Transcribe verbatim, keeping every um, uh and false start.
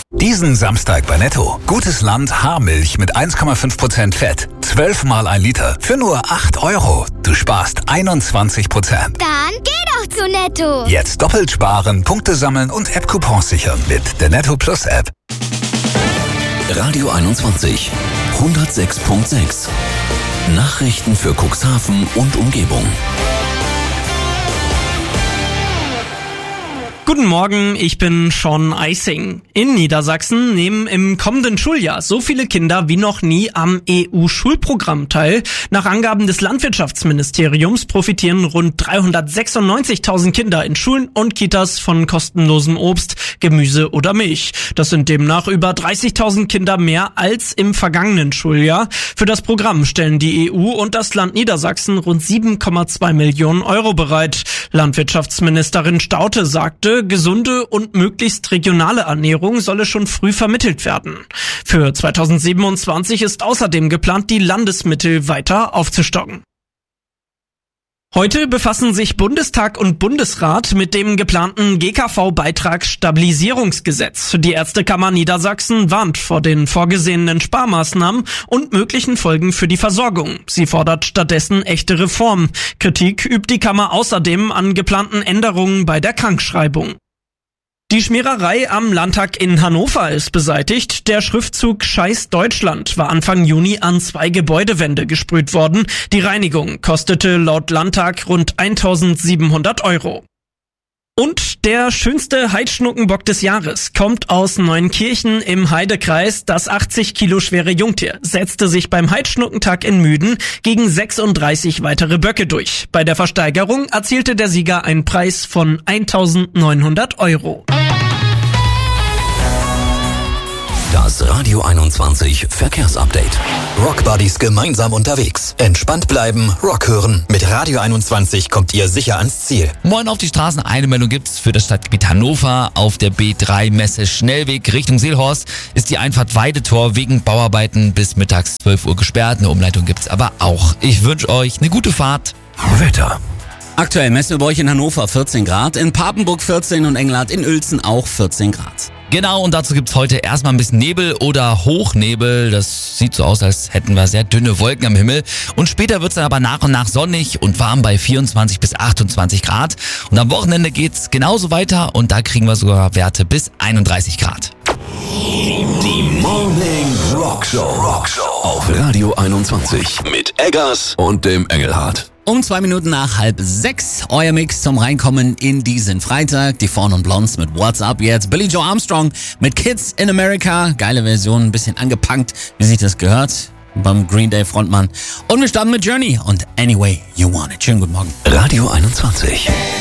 Diesen Samstag bei Netto. Gutes Land Haarmilch mit eins Komma fünf Prozent Fett. zwölf mal ein Liter für nur acht Euro. Du sparst einundzwanzig Prozent. Dann geh doch zu Netto. Jetzt doppelt sparen, Punkte sammeln und App-Coupons sichern mit der Netto Plus App. Radio einundzwanzig, hundertsechs Komma sechs. Nachrichten für Cuxhaven und Umgebung. Guten Morgen, ich bin Sean Eising. In Niedersachsen nehmen im kommenden Schuljahr so viele Kinder wie noch nie am E U-Schulprogramm teil. Nach Angaben des Landwirtschaftsministeriums profitieren rund dreihundertsechsundneunzigtausend Kinder in Schulen und Kitas von kostenlosem Obst, Gemüse oder Milch. Das sind demnach über dreißigtausend Kinder mehr als im vergangenen Schuljahr. Für das Programm stellen die E U und das Land Niedersachsen rund sieben Komma zwei Millionen Euro bereit. Landwirtschaftsministerin Staudte sagte, gesunde und möglichst regionale Ernährung solle schon früh vermittelt werden. Für zweitausendsiebenundzwanzig ist außerdem geplant, die Landesmittel weiter aufzustocken. Heute befassen sich Bundestag und Bundesrat mit dem geplanten G K V-Beitragsstabilisierungsgesetz. Die Ärztekammer Niedersachsen warnt vor den vorgesehenen Sparmaßnahmen und möglichen Folgen für die Versorgung. Sie fordert stattdessen echte Reformen. Kritik übt die Kammer außerdem an geplanten Änderungen bei der Krankschreibung. Die Schmiererei am Landtag in Hannover ist beseitigt. Der Schriftzug Scheiß Deutschland war Anfang Juni an zwei Gebäudewände gesprüht worden. Die Reinigung kostete laut Landtag rund eintausendsiebenhundert Euro. Und der schönste Heidschnuckenbock des Jahres kommt aus Neunkirchen im Heidekreis. Das achtzig Kilo schwere Jungtier setzte sich beim Heidschnuckentag in Müden gegen sechsunddreißig weitere Böcke durch. Bei der Versteigerung erzielte der Sieger einen Preis von eintausendneunhundert Euro. Das Radio einundzwanzig Verkehrsupdate. Rockbuddies gemeinsam unterwegs. Entspannt bleiben, Rock hören. Mit Radio einundzwanzig kommt ihr sicher ans Ziel. Moin auf die Straßen. Eine Meldung gibt's für das Stadtgebiet Hannover. Auf der B drei Messe Schnellweg Richtung Seelhorst ist die Einfahrt Weidetor wegen Bauarbeiten bis mittags zwölf Uhr gesperrt. Eine Umleitung gibt's aber auch. Ich wünsche euch eine gute Fahrt. Wetter. Aktuell messen wir bei euch in Hannover vierzehn Grad, in Papenburg vierzehn und Engelhardt in Uelzen auch vierzehn Grad. Genau, und dazu gibt's heute erstmal ein bisschen Nebel oder Hochnebel. Das sieht so aus, als hätten wir sehr dünne Wolken am Himmel. Und später wird's dann aber nach und nach sonnig und warm bei vierundzwanzig bis achtundzwanzig Grad. Und am Wochenende geht's genauso weiter und da kriegen wir sogar Werte bis einunddreißig Grad. Die Morning Rockshow. Rockshow auf Radio einundzwanzig mit Eggers und dem Engelhardt. Um zwei Minuten nach halb sechs, euer Mix zum Reinkommen in diesen Freitag. Die Fawn und Blondes mit What's Up jetzt. Billie Joe Armstrong mit Kids in America. Geile Version, ein bisschen angepunkt, wie sich das gehört beim Green Day Frontmann. Und wir starten mit Journey und Anyway You Want It. Schönen guten Morgen. Radio einundzwanzig.